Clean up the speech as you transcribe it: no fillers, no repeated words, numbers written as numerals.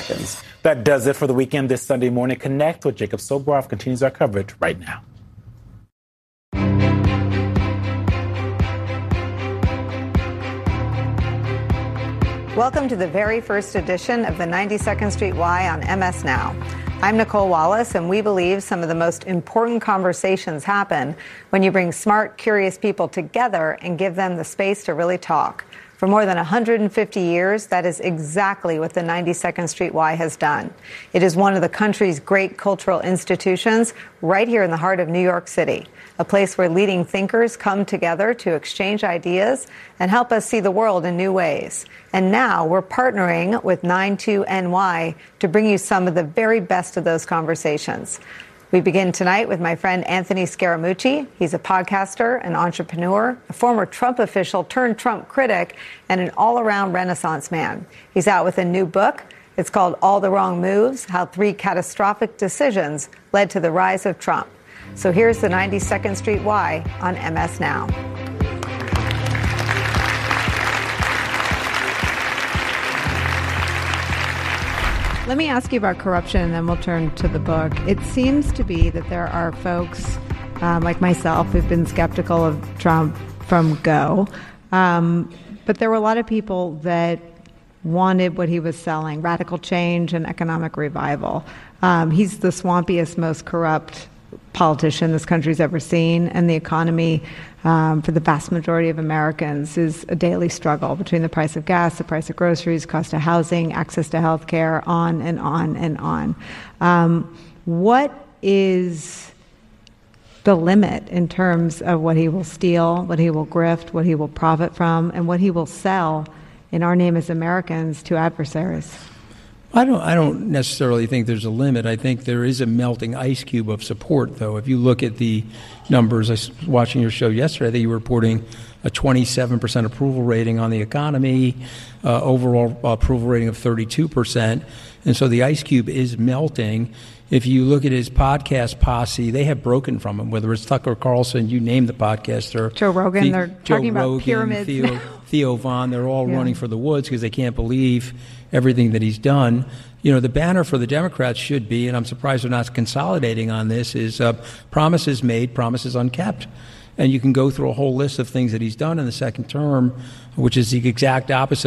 seconds. That does it for the weekend this Sunday morning. Connect with Jacob Soboroff continues our coverage right now. Welcome to the very first edition of the 92nd Street Y on MS Now. I'm Nicole Wallace, and we believe some of the most important conversations happen when you bring smart, curious people together and give them the space to really talk. For more than 150 years, that is exactly what the 92nd Street Y has done. It is one of the country's great cultural institutions right here in the heart of New York City, a place where leading thinkers come together to exchange ideas and help us see the world in new ways. And now we're partnering with 92NY to bring you some of the very best of those conversations. We begin tonight with my friend Anthony Scaramucci. He's a podcaster, an entrepreneur, a former Trump official turned Trump critic, and an all-around Renaissance man. He's out with a new book. It's called All the Wrong Moves: How 3 Catastrophic Decisions Led to the Rise of Trump. So here's the 92nd Street Y on MS Now. Let me ask you about corruption, and then we'll turn to the book. It seems to be that there are folks like myself who've been skeptical of Trump from go. But there were a lot of people that wanted what he was selling, radical change and economic revival. He's the swampiest, most corrupt politician this country's ever seen, and the economy for the vast majority of Americans is a daily struggle between the price of gas, the price of groceries, cost of housing, access to health care, on and on and on. What is the limit in terms of what he will steal, what he will grift, what he will profit from, and what he will sell in our name as Americans to adversaries? I don't necessarily think there's a limit. I think there is a melting ice cube of support, though. If you look at the numbers, I was watching your show yesterday, I think you were reporting a 27% approval rating on the economy, overall approval rating of 32%. And so the ice cube is melting. If you look at his podcast posse, they have broken from him, whether it's Tucker Carlson, you name the podcaster. Joe Rogan, they're talking about pyramids. Theo Von, they're all running for the woods because they can't believe everything that he's done. You know, the banner for the Democrats should be, and I'm surprised they're not consolidating on this, is promises made, promises unkept. And you can go through a whole list of things that he's done in the second term, which is the exact opposite